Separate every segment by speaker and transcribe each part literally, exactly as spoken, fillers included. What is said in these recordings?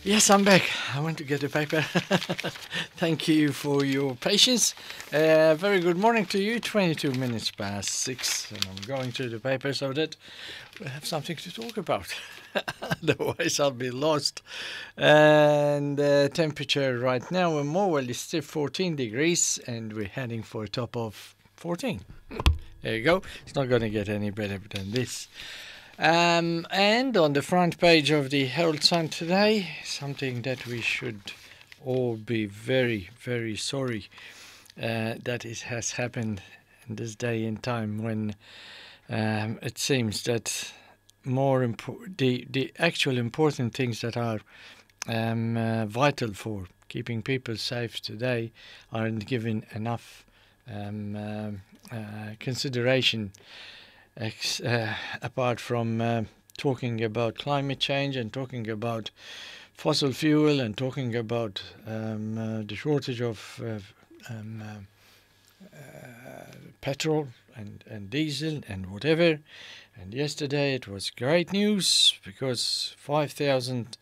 Speaker 1: Yes, I'm back. I went to get a paper. Thank you for your patience. Uh, very good morning to you. twenty-two minutes past six, and I'm going through the paper so that we have something to talk about. Otherwise, I'll be lost. And the uh, temperature right now in Morwell is still fourteen degrees, and we're heading for a top of fourteen. There you go. It's not going to get any better than this. Um, and on the front page of the Herald Sun today, something that we should all be very, very sorry uh, that it has happened in this day and time when um, it seems that more impo- the the actual important things that are um, uh, vital for keeping people safe today aren't given enough um, uh, uh, consideration. Ex- uh, apart from uh, talking about climate change and talking about fossil fuel and talking about um, uh, the shortage of uh, um, uh, uh, petrol and, and diesel and whatever. And yesterday it was great news because five thousand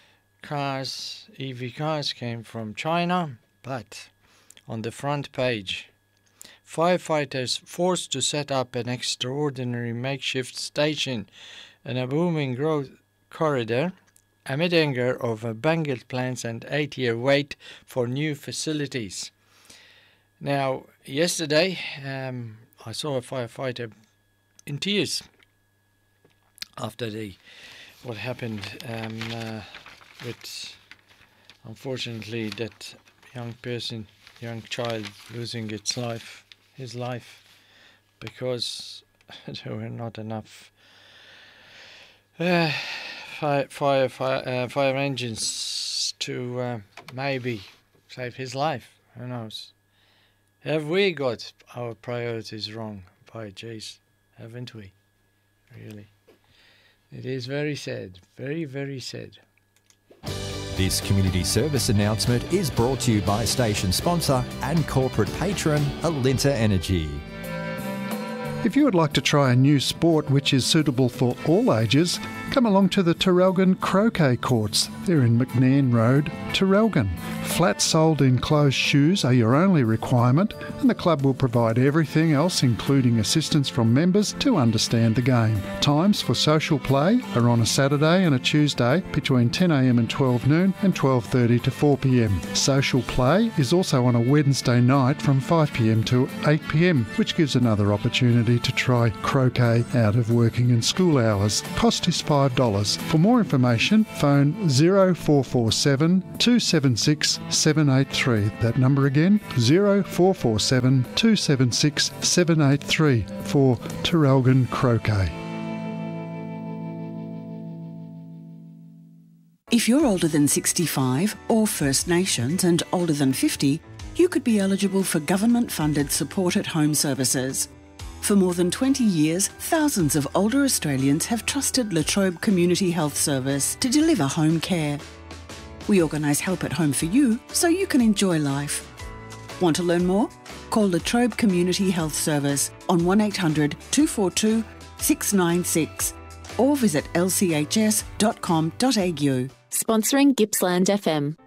Speaker 1: cars, E V cars, came from China. But on the front page, firefighters forced to set up an extraordinary makeshift station in a booming growth corridor amid anger over bungled plans and eight-year wait for new facilities. Now, yesterday, um, I saw a firefighter in tears after the what happened um, uh, with, unfortunately, that young person, young child losing its life. his life because there were not enough uh, fire, fire, fire, uh, fire engines to uh, maybe save his life. Who knows? Have we got our priorities wrong? By jeez, haven't we? Really. It is very sad. Very, very sad.
Speaker 2: This community service announcement is brought to you by station sponsor and corporate patron Alinta Energy.
Speaker 3: If you would like to try a new sport which is suitable for all ages, come along to the Terrelgan Croquet Courts. They're in McNairn Road, Terrelgan. Flat-soled enclosed shoes are your only requirement, and the club will provide everything else, including assistance from members, to understand the game. Times for social play are on a Saturday and a Tuesday between ten a m and twelve noon and twelve thirty to four p m. Social play is also on a Wednesday night from five p m to eight p m, which gives another opportunity to try croquet out of working and school hours. Cost is five dollars. For more information, phone zero four four seven, two seven six, seven eight three. That number again, zero four four seven, two seven six, seven eight three for Terrelgan Croquet.
Speaker 4: If you're older than sixty-five or First Nations and older than fifty, you could be eligible for government-funded support at home services. For more than twenty years, thousands of older Australians have trusted La Trobe Community Health Service to deliver home care. We organise help at home for you so you can enjoy life. Want to learn more? Call La Trobe Community Health Service on one eight hundred, two four two, six nine six or visit l c h s dot com dot a u.
Speaker 5: Sponsoring Gippsland F M.